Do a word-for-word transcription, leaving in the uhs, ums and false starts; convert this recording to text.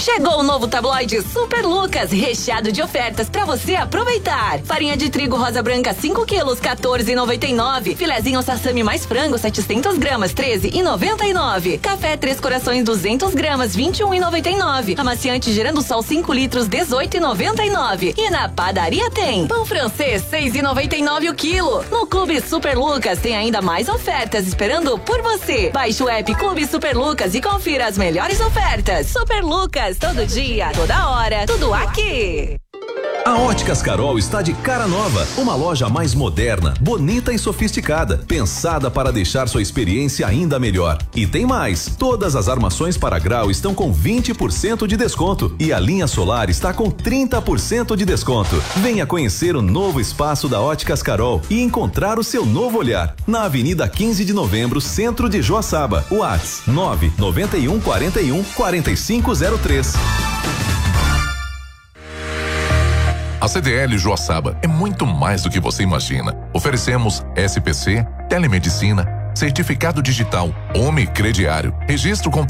Chegou o novo tabloide Super Lucas, recheado de ofertas pra você aproveitar. Farinha de trigo rosa branca cinco quilos, quatorze e noventa e nove. Filezinho sassami mais frango setecentos gramas, treze e noventa e nove. Café Três Corações duzentos gramas, vinte e um e noventa e nove. Amaciante Gerando Sol cinco litros, dezoito e noventa e nove. E na padaria tem pão francês seis e noventa e nove o quilo. No Clube Super Lucas tem ainda mais ofertas esperando por você. Baixe o app Clube Super Lucas e confira as melhores ofertas. Super Lucas, todo dia, toda hora, tudo aqui. A Óticas Carol está de cara nova, uma loja mais moderna, bonita e sofisticada, pensada para deixar sua experiência ainda melhor. E tem mais, todas as armações para grau estão com vinte por cento de desconto e a linha solar está com trinta por cento de desconto. Venha conhecer o novo espaço da Óticas Carol e encontrar o seu novo olhar, na Avenida quinze de Novembro, centro de Joaçaba. WhatsApp nove nove um, quarenta e um, quarenta e cinco zero três. A C D L Joaçaba é muito mais do que você imagina. Oferecemos S P C, telemedicina, certificado digital, Home Crediário, registro com